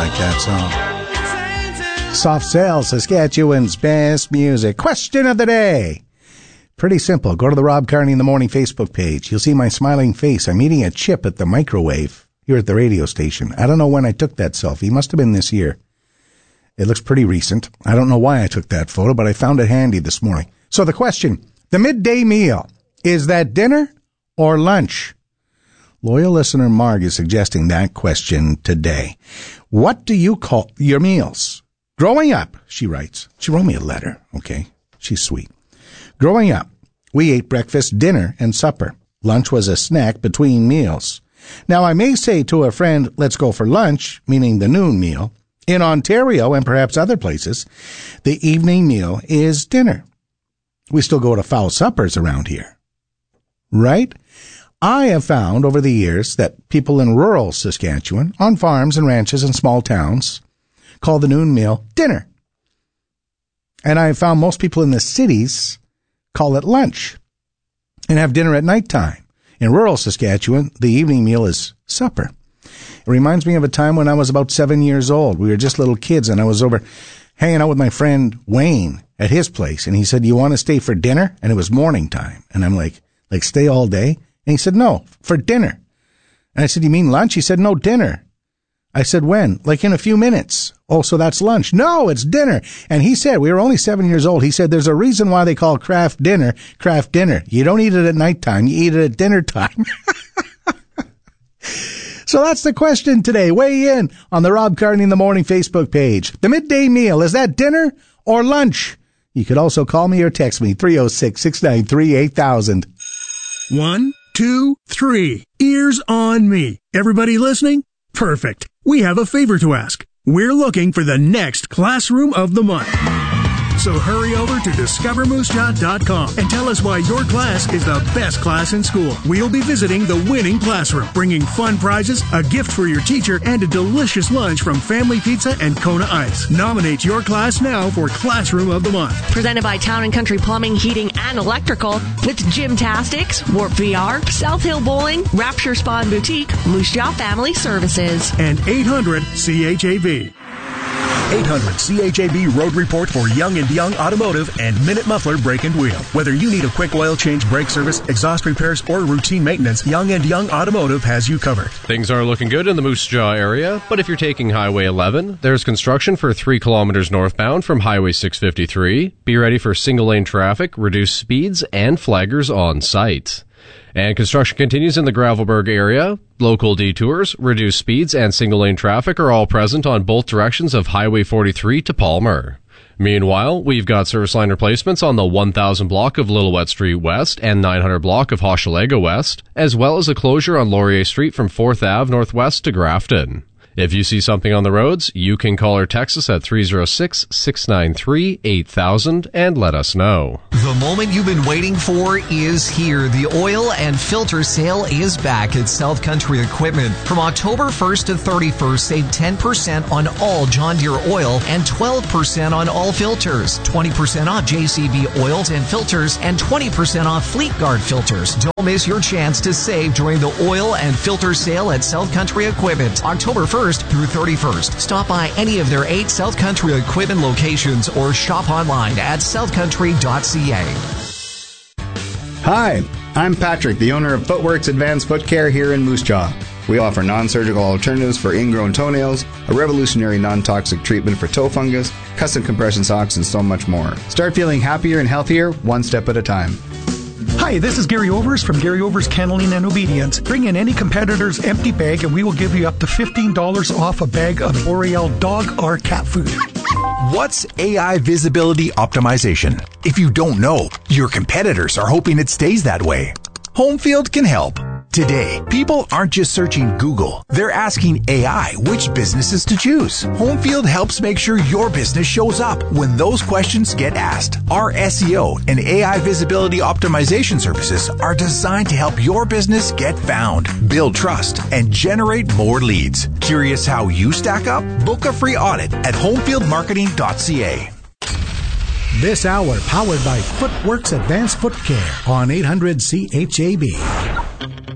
like that song. Soft Cell, Saskatchewan's best music. Question of the day. Pretty simple. Go to the Rob Carney in the Morning Facebook page. You'll see my smiling face. I'm eating a chip at the microwave here at the radio station. I don't know when I took that selfie. Must have been this year. It looks pretty recent. I don't know why I took that photo, but I found it handy this morning. So the question, the midday meal, is that dinner or lunch? Loyal listener Marg is suggesting that question today. What do you call your meals? Growing up, she writes. She wrote me a letter, okay? She's sweet. Growing up, we ate breakfast, dinner, and supper. Lunch was a snack between meals. Now, I may say to a friend, let's go for lunch, meaning the noon meal. In Ontario, and perhaps other places, the evening meal is dinner. We still go to foul suppers around here. Right? I have found over the years that people in rural Saskatchewan, on farms and ranches and small towns, call the noon meal dinner. And I have found most people in the cities call it lunch and have dinner at nighttime. In rural Saskatchewan, the evening meal is supper. It reminds me of a time when I was about 7 years old. We were just little kids, and I was over hanging out with my friend Wayne at his place, and he said, you want to stay for dinner? And it was morning time. And I'm like, stay all day? And he said, no, for dinner. And I said, you mean lunch? He said, no, dinner. I said, when? Like in a few minutes. Oh, so that's lunch. No, it's dinner. And he said, we were only 7 years old. He said, there's a reason why they call craft dinner. You don't eat it at nighttime. You eat it at dinner time. So that's the question today. Weigh in on the Rob Carney in the Morning Facebook page. The midday meal, is that dinner or lunch? You could also call me or text me, 306-693-8000. 1, 2, 3. Ears on me. Everybody listening? Perfect. We have a favor to ask. We're looking for the next Classroom of the Month. So hurry over to discovermoosejaw.com and tell us why your class is the best class in school. We'll be visiting the winning classroom, bringing fun prizes, a gift for your teacher, and a delicious lunch from Family Pizza and Kona Ice. Nominate your class now for Classroom of the Month. Presented by Town & Country Plumbing, Heating, and Electrical with Gymtastics, Warp VR, South Hill Bowling, Rapture Spa and Boutique, Moose Jaw Family Services. And 800-CHAV. 800-CHAB Road Report for Young & Young Automotive and Minute Muffler Brake and Wheel. Whether you need a quick oil change, brake service, exhaust repairs, or routine maintenance, Young & Young Automotive has you covered. Things are looking good in the Moose Jaw area, but if you're taking Highway 11, there's construction for 3 kilometers northbound from Highway 653. Be ready for single-lane traffic, reduced speeds, and flaggers on site. And construction continues in the Gravelburg area. Local detours, reduced speeds, and single-lane traffic are all present on both directions of Highway 43 to Palmer. Meanwhile, we've got service line replacements on the 1000 block of Lillooet Street West and 900 block of Hochelaga West, as well as a closure on Laurier Street from 4th Ave Northwest to Grafton. If you see something on the roads, you can call or text us at 306-693-8000 and let us know. The moment you've been waiting for is here. The oil and filter sale is back at South Country Equipment. From October 1st to 31st, save 10% on all John Deere oil and 12% on all filters. 20% off JCB oils and filters and 20% off Fleet Guard filters. Don't miss your chance to save during the oil and filter sale at South Country Equipment. October 1st through 31st. Stop by any of their 8 South Country Equipment locations or shop online at southcountry.ca. Hi, I'm Patrick, the owner of Footworks Advanced Foot Care here in Moose Jaw. We offer non-surgical alternatives for ingrown toenails, a revolutionary non-toxic treatment for toe fungus, custom compression socks, and so much more. Start feeling happier and healthier one step at a time. Hi, this is Gary Overs from Gary Overs Kenneling and Obedience. Bring in any competitor's empty bag and we will give you up to $15 off a bag of Boreal dog or cat food. What's AI visibility optimization? If you don't know, your competitors are hoping it stays that way. Homefield can help. Today, people aren't just searching Google. They're asking AI which businesses to choose. Homefield helps make sure your business shows up when those questions get asked. Our SEO and AI visibility optimization services are designed to help your business get found, build trust, and generate more leads. Curious how you stack up? Book a free audit at homefieldmarketing.ca. This hour powered by Footworks Advanced Foot Care on 800 CHAB.